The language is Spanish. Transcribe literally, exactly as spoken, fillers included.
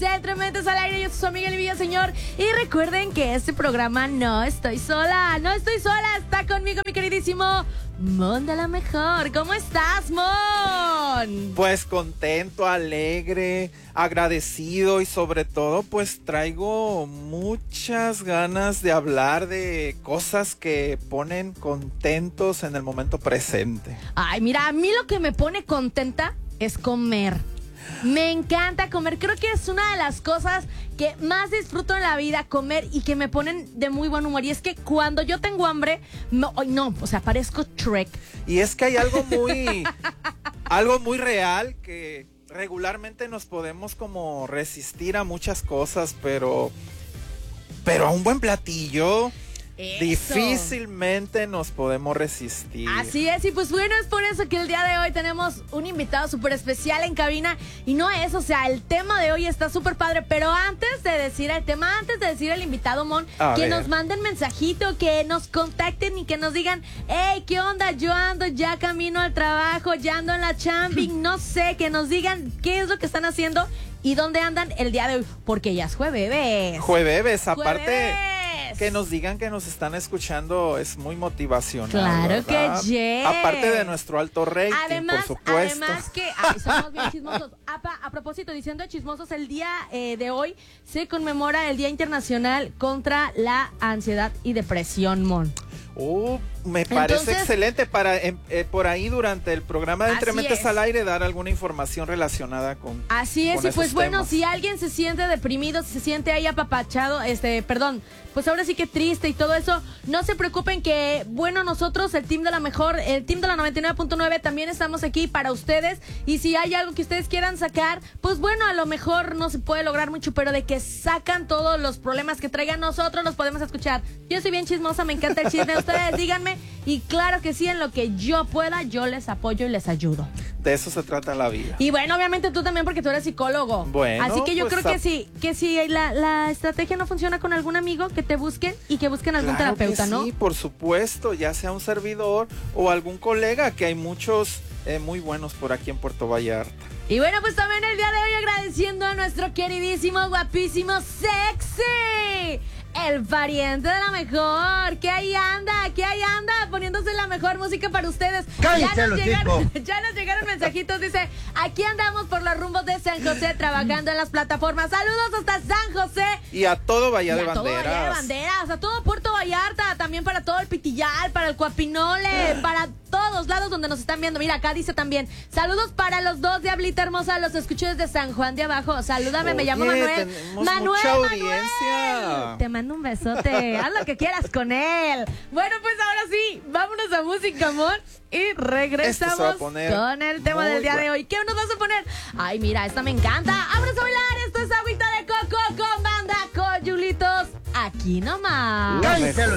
Trementes al aire. Yo soy su amiga El Villaseñor. Y recuerden que este programa no estoy sola. No estoy sola. Está conmigo mi queridísimo Mon de la Mejor. ¿Cómo estás, Mon? Pues contento, alegre, agradecido y sobre todo pues traigo muchas ganas de hablar de cosas que ponen contentos en el momento presente. Ay, mira, a mí lo que me pone contenta es comer. Me encanta comer, creo que es una de las cosas que más disfruto en la vida, comer, y que me ponen de muy buen humor. Y es que cuando yo tengo hambre, no, no o sea, parezco Shrek. Y es que hay algo muy, algo muy real que regularmente nos podemos como resistir a muchas cosas, pero, pero a un buen platillo... Eso. Difícilmente nos podemos resistir. Así es, y pues bueno, es por eso que el día de hoy tenemos un invitado súper especial en cabina. Y no es, o sea, el tema de hoy está súper padre. Pero antes de decir el tema, antes de decir el invitado, Mon, A que ver. nos manden mensajito, que nos contacten y que nos digan: hey, ¿qué onda? Yo ando ya camino al trabajo, ya ando en la chambing, no sé, que nos digan qué es lo que están haciendo y dónde andan el día de hoy, porque ya es jueves. Jueves, aparte... Jueves. Que nos digan que nos están escuchando es muy motivacional. Claro ¿verdad? que yes. Aparte de nuestro alto rating, además, por supuesto. Además que ay, somos bien chismosos. A, a propósito, diciendo de chismosos, el día eh, de hoy se conmemora el Día Internacional contra la Ansiedad y Depresión, Mon. Uh, me parece Entonces, excelente para eh, eh, por ahí durante el programa de Así Entre Mentes es. al Aire dar alguna información relacionada con Así es, con y esos pues bueno, temas. si alguien se siente deprimido, si se siente ahí apapachado, este, perdón, pues ahora sí que triste y todo eso, no se preocupen que, bueno, nosotros, el team de la mejor, el team de la noventa y nueve punto nueve, también estamos aquí para ustedes. Y si hay algo que ustedes quieran sacar, pues bueno, a lo mejor no se puede lograr mucho, pero de que sacan todos los problemas que traigan, nosotros los podemos escuchar. Yo soy bien chismosa, me encanta el chisme, ustedes díganme, y claro que sí, en lo que yo pueda, yo les apoyo y les ayudo. De eso se trata la vida. Y bueno, obviamente tú también, porque tú eres psicólogo. Bueno, así que yo pues, creo que a- sí, que si la, la estrategia no funciona con algún amigo, que te busquen y que busquen algún Claro terapeuta, que ¿no? Sí, por supuesto, ya sea un servidor o algún colega, que hay muchos eh, muy buenos por aquí en Puerto Vallarta. Y bueno, pues también el día de hoy agradeciendo a nuestro queridísimo, guapísimo, sexy, el pariente de la mejor, que ahí anda, que ahí anda, poniéndose la mejor música para ustedes. ¡Cállate, Ya nos, los llegaron, chicos! ya nos llegaron mensajitos, dice: aquí andamos por los rumbos de San José trabajando en las plataformas. Saludos hasta San José. Y a todo Bahía Y de a todo Bahía de Banderas. Banderas, a todo Puerto Vallarta, también para todo el Pitillal, para el Coapinole, para todos lados donde nos están viendo. Mira, acá dice también: saludos para los dos, Diablita hermosa, los escucho desde San Juan de Abajo. Salúdame, me llamo Oye, Manuel. tenemos Manuel, mucha Manuel. audiencia. Te mando un besote, haz lo que quieras con él. Bueno, pues ahora sí, vámonos a música, amor. Y Esto se va a regresamos poner con el tema muy del día de bueno. hoy. ¿Qué nos vas a poner? Ay, mira, esta me encanta. ¡Vámonos a bailar! Esto es Agüita de Coco con banda Coyulitos. Aquí nomás. ¡Cállate,